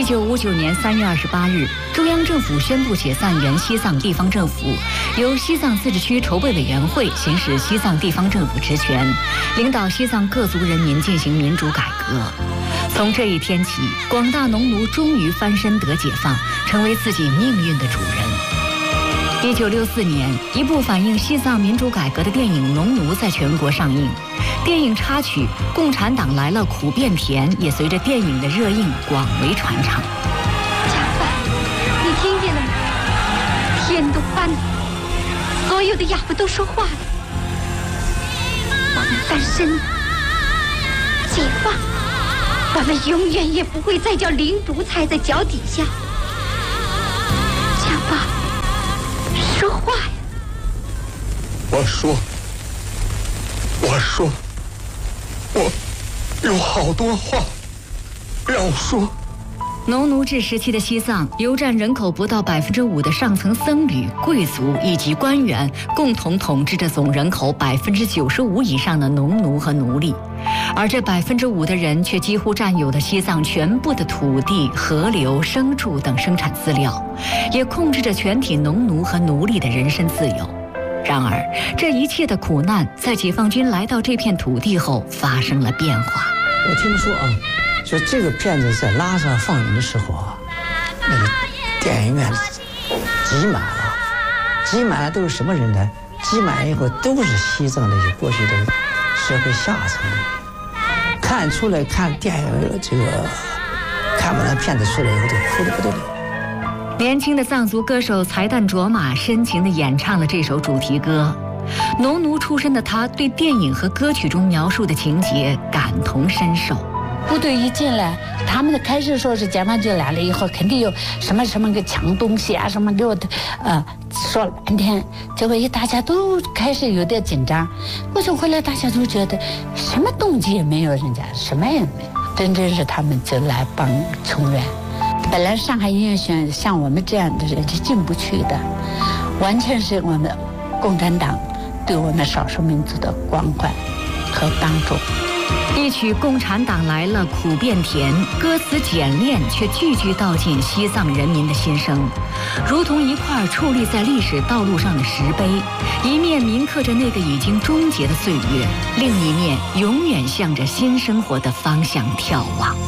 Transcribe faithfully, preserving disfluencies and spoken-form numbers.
九五九年三月二十八日，中央政府宣布解散原西藏地方政府，由西藏自治区筹备委员会行使西藏地方政府职权，领导西藏各族人民进行民主改革。从这一天起，广大农奴终于翻身得解放，成为自己命运的主人。一九六四年，一部反映西藏民主改革的电影《农奴》在全国上映。电影插曲《共产党来了苦变甜》也随着电影的热映广为传唱。 家凡，你听见了吗？天都翻了，所有的哑巴都说话了。我们翻身了，解放，我们永远也不会再叫灵竹踩在脚底下。家爸，说话呀！ 我说，我说，我有好多话要说。 农奴制时期的西藏，由占人口不到百分之五的上层僧侣、贵族以及官员共同统治着总人口百分之九十五以上的农奴和奴隶，而这百分之五的人却几乎占有了西藏全部的土地、河流、牲畜等生产资料，也控制着全体农奴和奴隶的人身自由。然而，这一切的苦难在解放军来到这片土地后发生了变化。 我听说啊，就这个片子在拉萨放映的时候啊，那个电影院挤满了，挤满了都是什么人呢？挤满了以后都是西藏那些过去的社会下层的，看出来看电影这个看完了片子出来以后就哭得不得了。 年轻的藏族歌手才旦卓玛深情地演唱了这首主题歌。农奴出身的他，对电影和歌曲中描述的情节感同身受。 部队一进来，他们的开始说是解放军来了以后，肯定有什么什么个抢东西啊，什么给我的，呃，说了半天，结果一大家都开始有点紧张。我就回来，大家都觉得什么动机也没有，人家什么也没有，真正是他们就来帮穷援。本来上海音乐学院像我们这样的人是进不去的，完全是我们共产党对我们少数民族的关怀和帮助。 一曲《共产党来了苦变甜》，歌词简练却句句道尽西藏人民的心声，如同一块矗立在历史道路上的石碑，一面铭刻着那个已经终结的岁月，另一面永远向着新生活的方向眺望。